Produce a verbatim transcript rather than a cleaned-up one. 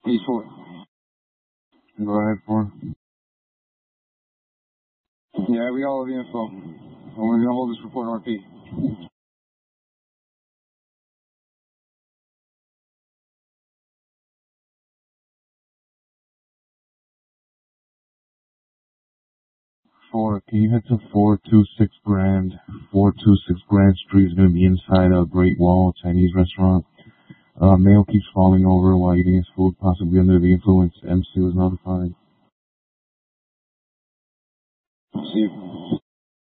He's four. Go ahead, four. Yeah, we got all the info. And we're gonna hold this report R P. Four. Can you head to four two six Grand? Four two six Grand Street is gonna be inside a Great Wall Chinese restaurant. Uh, male keeps falling over while eating his food, possibly under the influence. M C was notified. See you.